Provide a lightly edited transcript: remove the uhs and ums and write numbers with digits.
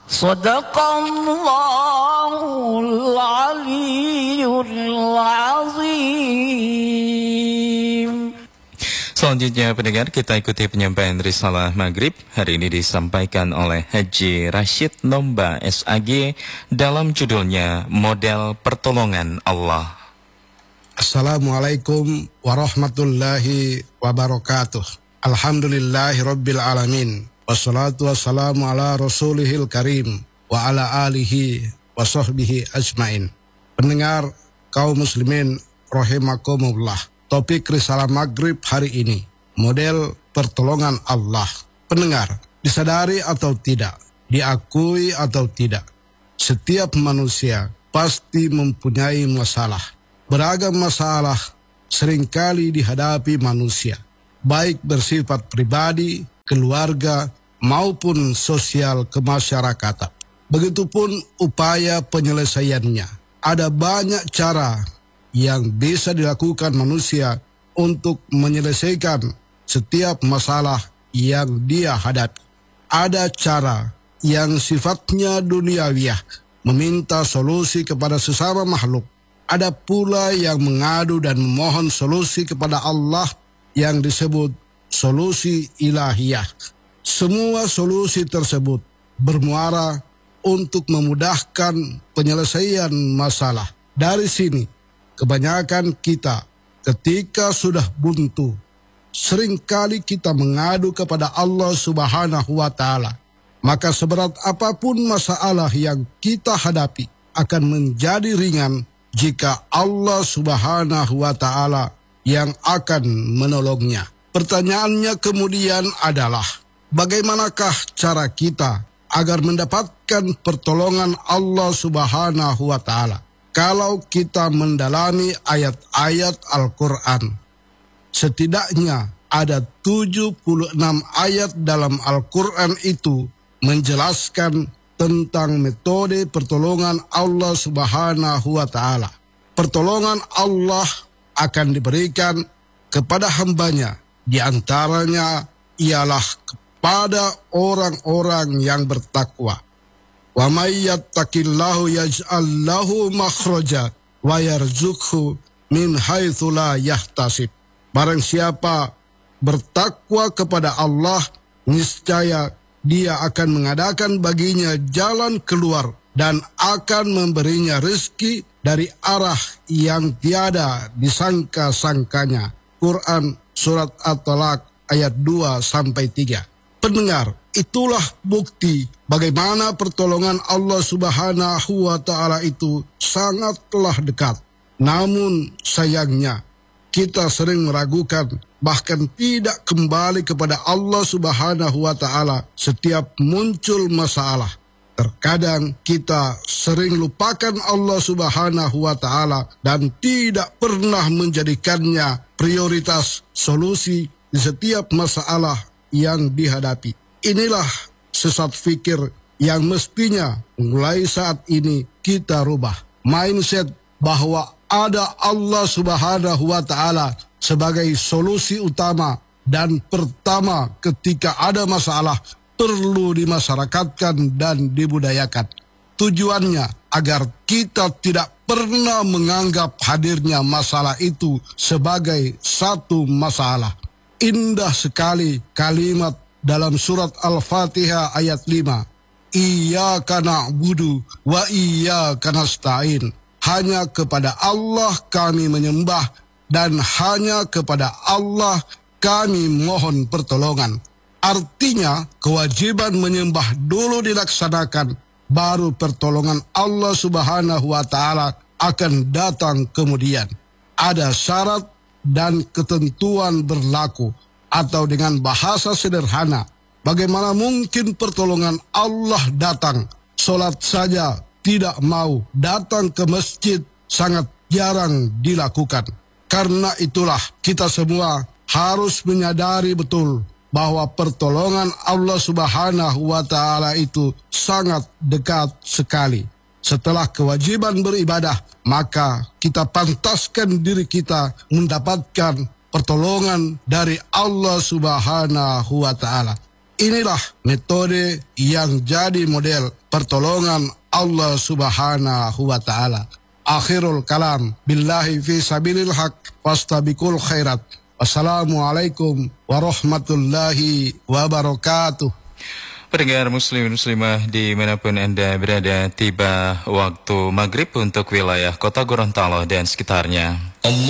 Sadaqallahul aliyyul azim. Selanjutnya pendengar, kita ikuti penyampaian Risalah Maghrib. Hari ini disampaikan oleh Haji Rashid Nomba SAG dalam judulnya Model Pertolongan Allah. Assalamualaikum warahmatullahi wabarakatuh. Alhamdulillahi rabbil alamin. Wassalatu wassalamu ala rasulihil karim wa ala alihi wa sahbihi ajmain. Pendengar kaum muslimin rahimakumullah. Topik Risalah Maghrib hari ini, model pertolongan Allah. Pendengar, disadari atau tidak, diakui atau tidak, setiap manusia pasti mempunyai masalah. Beragam masalah seringkali dihadapi manusia, baik bersifat pribadi, keluarga, maupun sosial kemasyarakatan. Begitupun upaya penyelesaiannya. Ada banyak cara yang bisa dilakukan manusia untuk menyelesaikan setiap masalah yang dia hadapi. Ada cara yang sifatnya duniawiah, meminta solusi kepada sesama makhluk. Ada pula yang mengadu dan memohon solusi kepada Allah yang disebut solusi ilahiyah. Semua solusi tersebut bermuara untuk memudahkan penyelesaian masalah. Dari sini, kebanyakan kita ketika sudah buntu, seringkali kita mengadu kepada Allah Subhanahu wa Ta'ala. Maka seberat apapun masalah yang kita hadapi akan menjadi ringan jika Allah Subhanahu wa Ta'ala yang akan menolongnya. Pertanyaannya kemudian adalah, bagaimanakah cara kita agar mendapatkan pertolongan Allah Subhanahu wa Ta'ala? Kalau kita mendalami ayat-ayat Al-Quran, setidaknya ada 76 ayat dalam Al-Quran itu menjelaskan tentang metode pertolongan Allah Subhanahu wa Ta'ala. Pertolongan Allah akan diberikan kepada hambanya, di antaranya ialah kepada orang-orang yang bertakwa. Wa may yattaqillahu yaj'al lahu makhraja wa yarzuqhu min haitsu la yahtasib. Barang siapa bertakwa kepada Allah, niscaya dia akan mengadakan baginya jalan keluar dan akan memberinya rezeki dari arah yang tiada disangka-sangkanya. Quran Surat At-Talaq ayat 2-3. Pendengar, itulah bukti bagaimana pertolongan Allah Subhanahu wa Ta'ala itu sangatlah dekat. Namun sayangnya, kita sering meragukan, bahkan tidak kembali kepada Allah Subhanahu wa Ta'ala setiap muncul masalah. Terkadang kita sering lupakan Allah Subhanahu wa Ta'ala dan tidak pernah menjadikannya prioritas solusi di setiap masalah yang dihadapi. Inilah sesat fikir yang mestinya mulai saat ini kita rubah. Mindset bahwa ada Allah Subhanahu wa Ta'ala sebagai solusi utama dan pertama ketika ada masalah perlu dimasyarakatkan dan dibudayakan. Tujuannya agar kita tidak pernah menganggap hadirnya masalah itu sebagai satu masalah. Indah sekali kalimat dalam surat Al-Fatihah ayat 5. Iyyaka na'budu wa iyyaka nasta'in. Hanya kepada Allah kami menyembah dan hanya kepada Allah kami mohon pertolongan. Artinya kewajiban menyembah dulu dilaksanakan, baru pertolongan Allah Subhanahu wa Ta'ala akan datang kemudian. Ada syarat dan ketentuan berlaku, atau dengan bahasa sederhana, bagaimana mungkin pertolongan Allah datang? Solat saja tidak mau, datang ke masjid sangat jarang dilakukan. Karena itulah kita semua harus menyadari betul bahwa pertolongan Allah Subhanahu wa Ta'ala itu sangat dekat sekali. Setelah kewajiban beribadah, maka kita pantaskan diri kita mendapatkan pertolongan dari Allah Subhanahu wa Ta'ala. Inilah metode yang jadi model pertolongan Allah Subhanahu wa Ta'ala. Akhirul kalam, billahi fi sabilil haq, fastabiqul khairat. Wassalamualaikum warahmatullahi wabarakatuh. Pendengar muslim muslimah dimanapun Anda berada, tiba waktu maghrib untuk wilayah kota Gorontalo dan sekitarnya.